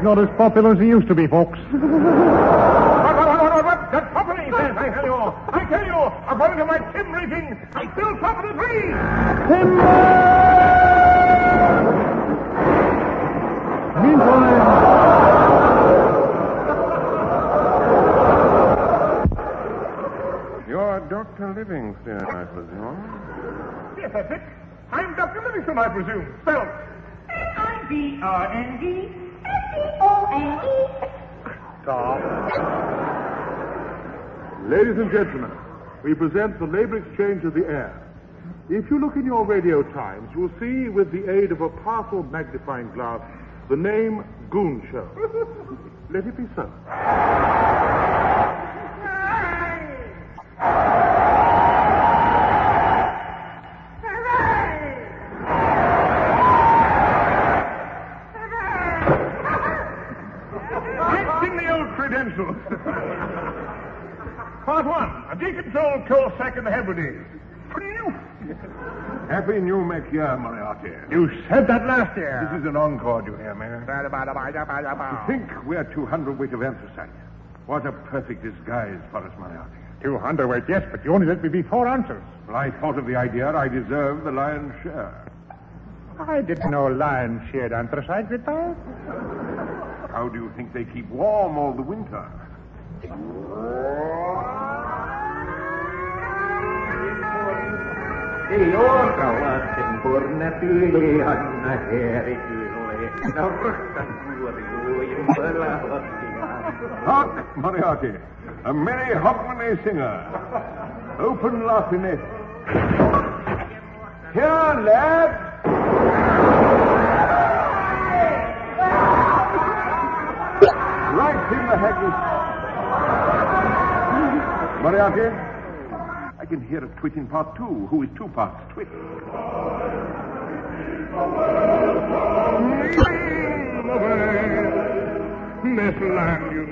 not as popular as he used to be, folks. What? That's properly, says, I tell you. I tell you, according to my Tim rating, I still top of the three. Meantime... You're Dr. Livingston, I presume. Yes, that's it. I'm Dr. Livingston, I presume. Spelled Livingston. Tom. Ladies and gentlemen, we present the Labor Exchange of the Air. If you look in your radio times, you will see, with the aid of a powerful magnifying glass, the name Goon Show. Let it be so. I've seen the old credentials. Part one, a decontrolled coal sack in the Hebrides. Happy New Make Year, Moriarty. You said that last year. This is an encore, do you hear me? To think we're 200 weight of anthracite. What a perfect disguise for us, Moriarty. 200 weight, yes, but you only let me be 4 ounces. Well, I thought of the idea I deserved the lion's share. I didn't know lions shared anthracite with us. How do you think they keep warm all the winter? Joukalaisten purnetyyli anna herikille. Naurakkan kuoriluin pelahotia. Hark, Moriarty. A merry hogmanay singer. Open laughing. Here, lads. Right in the haggis. Moriarty, I can hear a twit in part 2, who is 2 parts twit. This land, you